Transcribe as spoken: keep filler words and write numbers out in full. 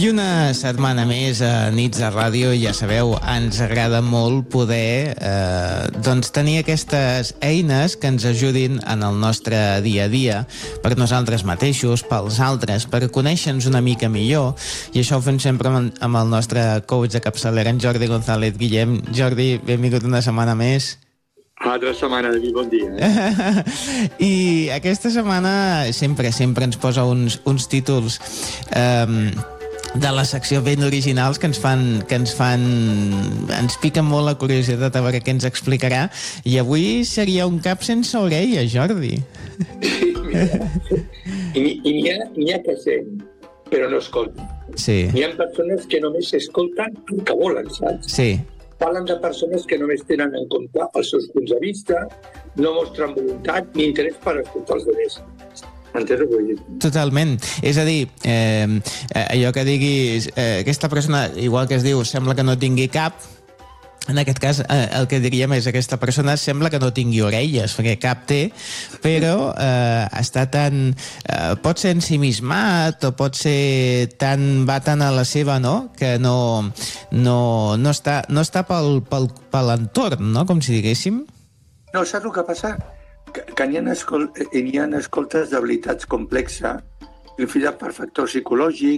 I una setmana més a Nits de Ràdio, ja sabeu, ens agrada molt poder eh, doncs tenir aquestes eines que ens ajudin en el nostre dia a dia, per nosaltres mateixos, pels altres, per conèixer-nos una mica millor, i això ho fem sempre amb, amb el nostre coach de capçalera, en Jordi González. Guillem, Jordi, benvingut una setmana més. Altra setmana, David, bon dia. Eh? I aquesta setmana sempre, sempre ens posa uns, uns títols eh, de la secció ben originals que ens fan, que ens fan, ens piquen molt la curiositat a veure què ens explicarà, i avui seria un cap sense orella, Jordi. Sí, mira. I, i n'hi ha, n'hi ha que sent, però no escolten. Sí. N'hi ha persones que només escolten el que volen, saps? Sí. Parlen de persones que només tenen en compte els seus punts de vista, no mostren voluntat ni interès per escoltar els altres. Entens el que vull dir? Totalment. És a dir, eh, allò que diguis, eh, aquesta persona, igual que es diu, sembla que no tingui cap, en aquest cas eh, el que diríem és aquesta persona sembla que no tingui orelles, perquè cap té, però eh, està tan... Eh, pot ser ensimismat o pot ser tan... va tan a la seva, no?, que no, no, no està, no està pel, pel, per l'entorn, no?, com si diguéssim. No, saps el que passa? Que, que n'hi ha, escol... n'hi ha escoltes d'habilitats complexes, influïdes per factors psicològics,